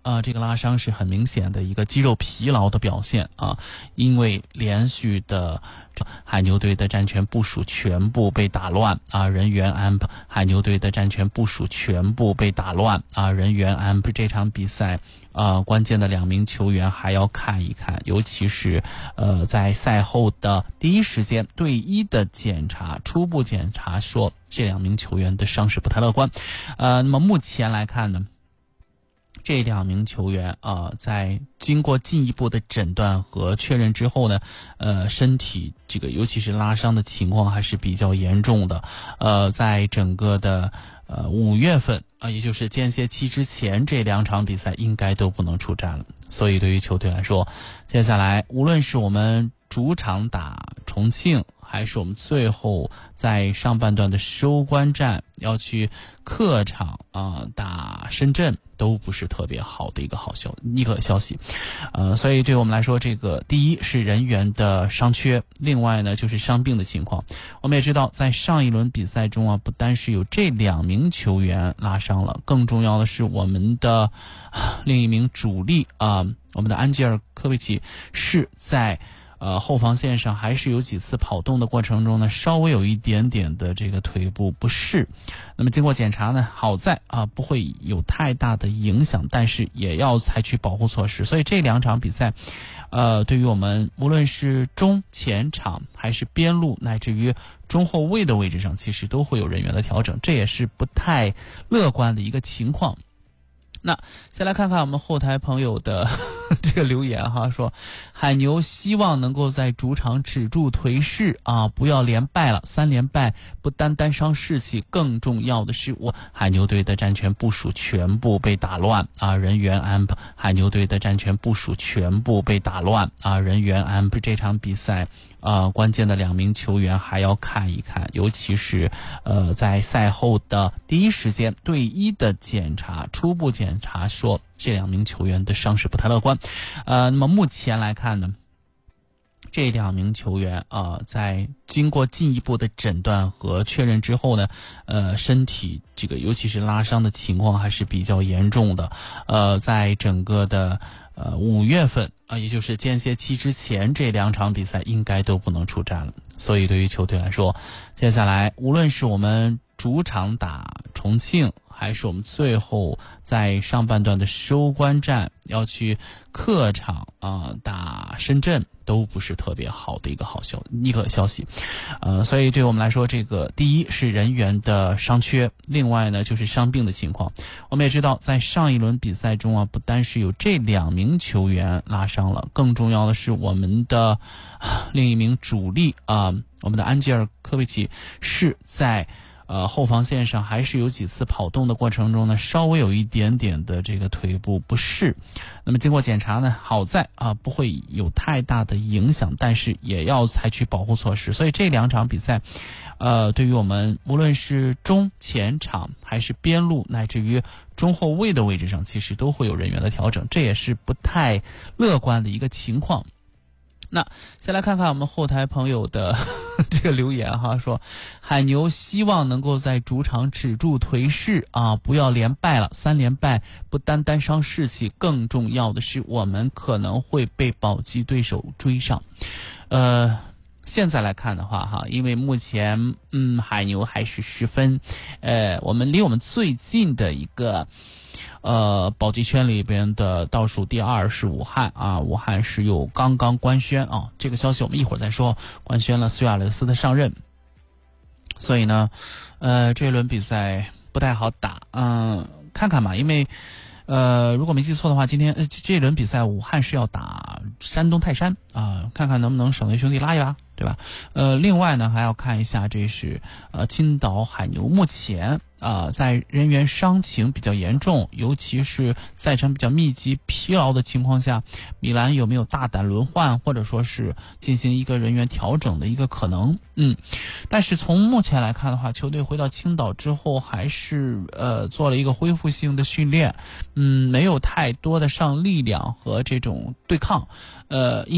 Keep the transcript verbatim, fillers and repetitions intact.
啊、呃，这个拉伤是很明显的一个肌肉疲劳的表现啊，因为连续的海牛队的战权部署全部被打乱啊，人员安排海牛队的战权部署全部被打乱啊，人员安排这场比赛啊、呃，关键的两名球员还要看一看，尤其是呃在赛后的第一时间队医的检查，初步检查说这两名球员的伤势不太乐观，呃，那么目前来看呢，这两名球员啊、呃，在经过进一步的诊断和确认之后呢，呃，身体这个尤其是拉伤的情况还是比较严重的。呃，在整个的呃五月份啊、呃，也就是间歇期之前，这两场比赛应该都不能出战了。所以对于球队来说，接下来无论是我们主场打重庆，还是我们最后在上半段的收官战要去客场啊、呃、打深圳，都不是特别好的一个好消一个消息，呃，所以对我们来说，这个第一是人员的伤缺，另外呢就是伤病的情况。我们也知道，在上一轮比赛中啊，不单是有这两名球员拉伤了，更重要的是我们的另一名主力啊、呃，我们的安吉尔科维奇是在。呃，后防线上还是有几次跑动的过程中呢，稍微有一点点的这个腿部不适。那么经过检查呢，好在啊不会有太大的影响，但是也要采取保护措施。所以这两场比赛，呃，对于我们无论是中前场还是边路，乃至于中后卫的位置上，其实都会有人员的调整，这也是不太乐观的一个情况。那先来看看我们后台朋友的这个留言哈，说海牛希望能够在主场止住颓势啊，不要连败了，三连败不单单伤士气，更重要的是我海牛队的战权部署全部被打乱啊，人员安排海牛队的战权部署全部被打乱啊，人员安排这场比赛啊、呃，关键的两名球员还要看一看，尤其是呃在赛后的第一时间队医的检查，初步检查说这两名球员的伤势不太乐观，呃，那么目前来看呢，这两名球员啊、呃，在经过进一步的诊断和确认之后呢，呃，身体这个尤其是拉伤的情况还是比较严重的。呃，在整个的呃五月份啊、呃，也就是间歇期之前，这两场比赛应该都不能出战了。所以对于球队来说，接下来无论是我们主场打重庆，还是我们最后在上半段的收官战要去客场啊、呃、打深圳，都不是特别好的一个好消一个消息，呃，所以对我们来说，这个第一是人员的伤缺，另外呢就是伤病的情况。我们也知道，在上一轮比赛中啊，不单是有这两名球员拉伤了，更重要的是我们的另一名主力啊、呃，我们的安吉尔科维奇是在。呃，后防线上还是有几次跑动的过程中呢，稍微有一点点的这个腿部不适。那么经过检查呢，好在啊不会有太大的影响，但是也要采取保护措施。所以这两场比赛，呃，对于我们无论是中前场还是边路，乃至于中后卫的位置上，其实都会有人员的调整，这也是不太乐观的一个情况。那先来看看我们后台朋友的这个留言哈，说海牛希望能够在主场止住颓势啊，不要连败了，三连败不单单伤士气，更重要的是我们可能会被保级对手追上。呃，现在来看的话哈，因为目前嗯海牛还是十分，呃，我们离我们最近的一个。呃，保级圈里边的倒数第二是武汉啊，武汉是有刚刚官宣啊，这个消息我们一会儿再说，官宣了苏亚雷斯的上任，所以呢，呃，这一轮比赛不太好打，嗯、呃，看看吧，因为，呃，如果没记错的话，今天呃这一轮比赛武汉是要打山东泰山啊、呃，看看能不能省队兄弟拉一拉，对吧？呃，另外呢，还要看一下这是呃青岛海牛目前。啊、呃，在人员伤情比较严重，尤其是赛程比较密集、疲劳的情况下，米兰有没有大胆轮换，或者说是进行一个人员调整的一个可能？嗯，但是从目前来看的话，球队回到青岛之后，还是呃做了一个恢复性的训练，嗯，没有太多的上力量和这种对抗，呃。